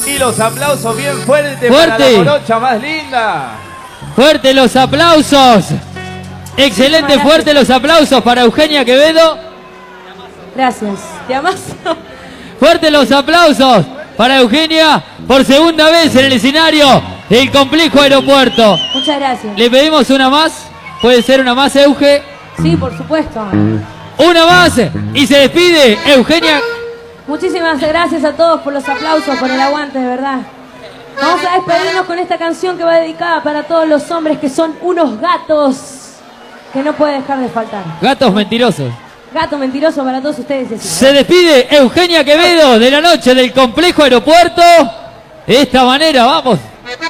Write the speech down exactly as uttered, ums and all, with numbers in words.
Y los aplausos bien fuertes Fuerte. para la morocha más linda. Fuerte los aplausos. Excelente, fuerte los aplausos para Eugenia Quevedo. Gracias. ¿Te amaso? Fuerte los aplausos para Eugenia por segunda vez en el escenario del Complejo Aeropuerto. Muchas gracias. Le pedimos una más. ¿Puede ser una más, Euge? Sí, por supuesto. Una más y se despide Eugenia. Muchísimas gracias a todos por los aplausos, por el aguante, de verdad. Vamos a despedirnos con esta canción que va dedicada para todos los hombres que son unos gatos que no puede dejar de faltar. Gatos mentirosos. Gato mentiroso para todos ustedes. Decir. Se despide Eugenia Quevedo de la noche del Complejo Aeropuerto. De esta manera, vamos.